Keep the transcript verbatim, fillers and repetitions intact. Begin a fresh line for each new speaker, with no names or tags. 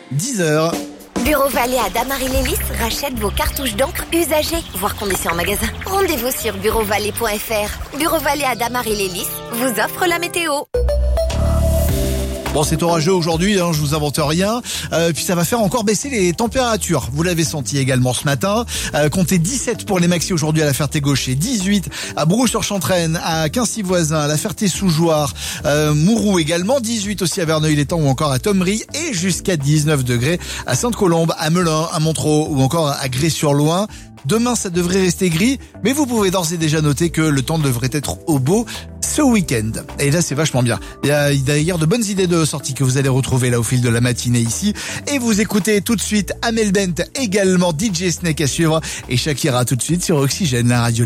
dix heures.
Bureau Vallée à Damary-les-Lys rachète vos cartouches d'encre usagées, voire conditions en magasin. Rendez-vous sur bureau vallée point f r. Bureau Vallée à Damary-les-Lys vous offre la météo.
Bon, c'est orageux aujourd'hui, hein, je vous invente rien. Euh, puis ça va faire encore baisser les températures. Vous l'avez senti également ce matin. Euh, comptez dix-sept pour les maxi aujourd'hui à la Ferté-Gaucher, dix-huit à Bourg-sur-Chantraine, à Quincy-Voisin, à la Ferté-sous-Jouarre, euh, Mouroux également, dix-huit aussi à Verneuil-l'Étang ou encore à Thomery et jusqu'à dix-neuf degrés à Sainte-Colombe, à Melun, à Montereau ou encore à Grès-sur-Loing. Demain, ça devrait rester gris, mais vous pouvez d'ores et déjà noter que le temps devrait être au beau ce week-end. Et là, c'est vachement bien. Il y a d'ailleurs de bonnes idées de sortie que vous allez retrouver là au fil de la matinée ici. Et vous écoutez tout de suite Amel Bent, également D J Snake à suivre et Shakira tout de suite sur Oxygène, la radio.